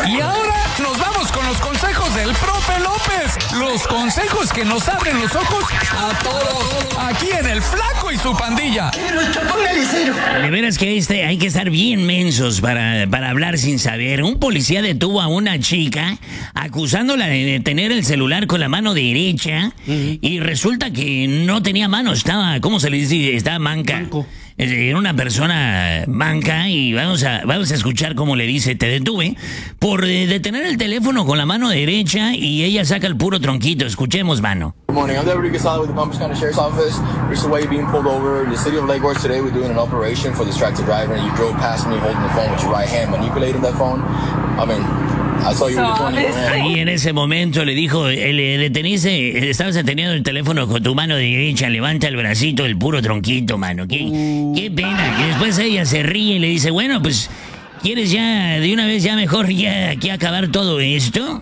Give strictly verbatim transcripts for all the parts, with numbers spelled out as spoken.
Y ahora nos vamos con los consejos del profe López. Los consejos que nos abren los ojos a todos. Aquí en El Flaco y su pandilla. De veras que este hay que estar bien mensos para, para hablar sin saber. Un policía detuvo a una chica acusándola de tener el celular con la mano derecha. Uh-huh. Y resulta que no tenía mano, estaba, ¿cómo se le dice? Estaba manca. Manco. Era una persona manca y vamos a, vamos a escuchar cómo le dice: te detuve por eh, detener el teléfono con la mano derecha, y ella saca el puro tronquito. Escuchemos, mano. Good morning, I'm Deputy Casado with the Palm Beach County Sheriff's Office. Recently being pulled over in the city of Lake Worth today. We're doing an operation for distracted driver, and you drove past me holding the phone with your right hand, manipulating that phone. I mean, I saw you with the phone in your hand. Ahí en ese momento le dijo: le deteniste, estabas deteniendo el teléfono con tu mano derecha, levanta el bracito, el puro tronquito, mano. ¿Qué, uh. qué pena? Y después ella se ríe y le dice: bueno, pues, ¿quieres ya, de una vez ya mejor ya aquí acabar todo esto?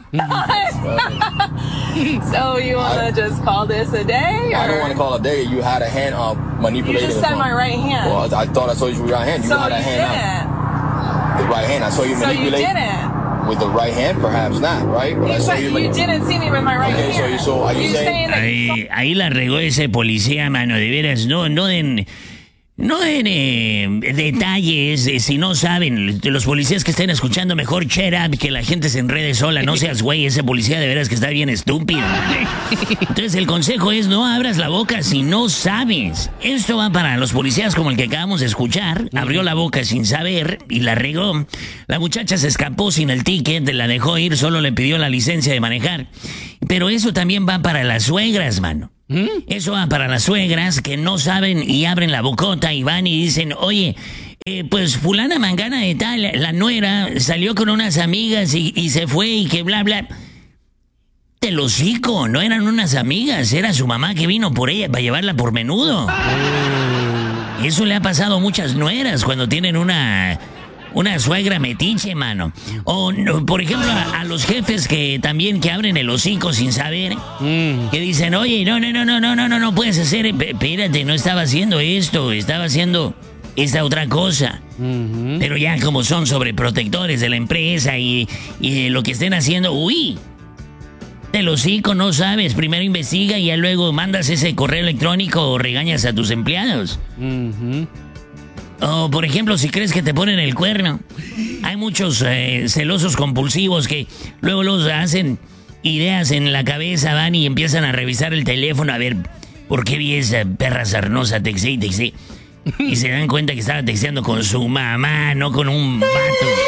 So you wanna just call this a day? I don't want to call it a day. You had a hand up manipulating. You just said my right hand. Well, I thought I saw you with your right hand. You so had a you hand didn't. up. The right hand. I saw you manipulate. So you didn't. With the right hand, perhaps not, right? But you I saw you, you didn't see me with my right okay, hand. So you saw, are you, you saying? saying ahí, ahí la regó ese policía, mano, de veras. No, no den... No den eh, detalles, eh, si no saben. Los policías que estén escuchando, mejor shut up, que la gente se enrede sola. No seas güey, ese policía de veras que está bien estúpido. Entonces el consejo es: no abras la boca si no sabes. Esto va para los policías como el que acabamos de escuchar. Abrió la boca sin saber y la regó. La muchacha se escapó sin el ticket, la dejó ir, solo le pidió la licencia de manejar. Pero eso también va para las suegras, mano. ¿Mm? Eso va para las suegras que no saben y abren la bocota y van y dicen: oye, eh, pues fulana mangana de tal, la nuera salió con unas amigas y, y se fue y que bla bla. Del hocico, no eran unas amigas, era su mamá que vino por ella para llevarla por menudo. Eso le ha pasado a muchas nueras cuando tienen una... Una suegra metiche, mano. O, por ejemplo, a, a los jefes que también que abren el hocico sin saber. Mm. Que dicen: oye, no, no, no, no, no, no, no, no puedes hacer... Espérate, no estaba haciendo esto, estaba haciendo esta otra cosa. Mm-hmm. Pero ya como son sobreprotectores de la empresa y, y de lo que estén haciendo, uy, el hocico no sabes. Primero investiga y ya luego mandas ese correo electrónico o regañas a tus empleados. Mm-hmm. O, por ejemplo, si crees que te ponen el cuerno. Hay muchos eh, celosos compulsivos que luego los hacen ideas en la cabeza, van y empiezan a revisar el teléfono. A ver, ¿por qué vi esa perra sarnosa? Texté y texté. Y se dan cuenta que estaba texteando con su mamá, no con un vato.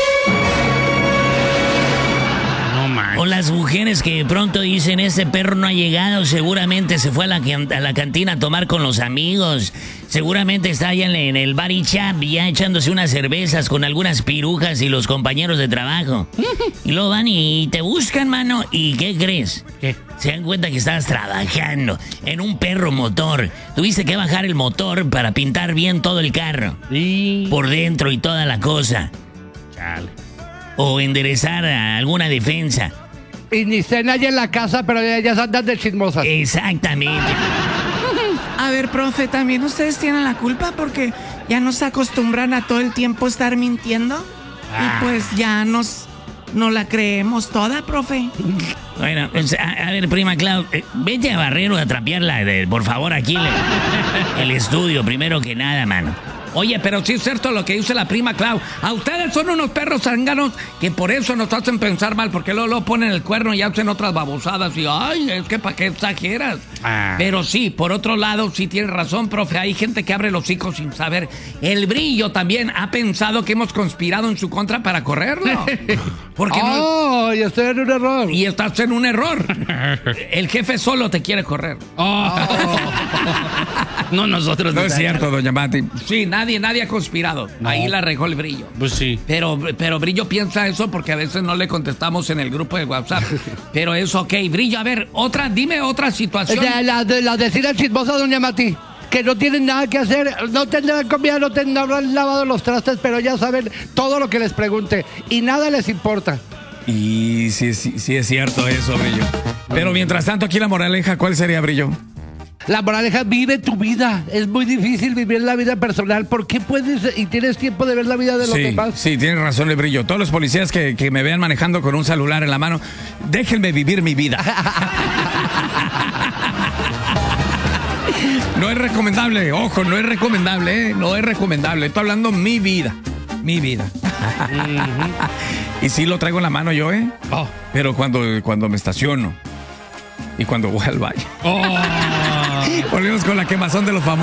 O las mujeres que de pronto dicen: ese perro no ha llegado, seguramente se fue a la, a la cantina a tomar con los amigos, seguramente está allá en, en el bar y chap ya echándose unas cervezas con algunas pirujas y los compañeros de trabajo. Y luego van y te buscan, mano, ¿y qué crees? ¿Qué? Se dan cuenta que estabas trabajando en un perro motor. Tuviste que bajar el motor para pintar bien todo el carro. ¿Sí? Por dentro y toda la cosa. Chale. O enderezar a alguna defensa. Y ni estén allá en la casa, pero ellas andan de chismosas. Exactamente. A ver, profe, ¿también ustedes tienen la culpa? Porque ya nos acostumbran a todo el tiempo estar mintiendo. Ah. Y pues ya nos no la creemos toda, profe. Bueno, a, a ver, prima Clau, eh, vete a barrer o a trapearla, eh, por favor, aquí le, el estudio, primero que nada, mano. Oye, pero sí es cierto lo que dice la prima Clau. A ustedes son unos perros zánganos que por eso nos hacen pensar mal, porque luego, luego ponen el cuerno y hacen otras babosadas y ay, es que para qué exageras. Ah. Pero sí, por otro lado, sí tienes razón, profe, hay gente que abre los hocico sin saber. El Brillo también ha pensado que hemos conspirado en su contra para correrlo. Porque oh, no... y estoy en un error. Y estás en un error. El jefe solo te quiere correr. Oh. No nosotros. No es cierto, doña Mati. Sí, nadie, nadie ha conspirado. No. Ahí la regó el Brillo. Pues sí. Pero, pero Brillo piensa eso porque a veces no le contestamos en el grupo de WhatsApp. Pero es ok. Brillo, a ver, otra, dime otra situación. La, la, la, la decida chismosa, doña Mati. Que no tienen nada que hacer, no tendrán comida, no tendrán lavado los trastes, pero ya saben todo lo que les pregunte y nada les importa. Y sí, sí, sí es cierto eso, Brillo. Pero mientras tanto, aquí la moraleja, ¿cuál sería, Brillo? La moraleja, vive tu vida. Es muy difícil vivir la vida personal. ¿Por qué puedes y tienes tiempo de ver la vida de los Sí, demás? sí, tienes razón, el brillo. Todos los policías que, que me vean manejando con un celular en la mano, déjenme vivir mi vida. No es recomendable, ojo, no es recomendable, ¿eh? No es recomendable. Estoy hablando mi vida, mi vida. Y sí lo traigo en la mano yo, ¿eh? Oh. Pero cuando, cuando me estaciono y cuando voy al baño. Oh. Volvemos con la quemazón de los famosos.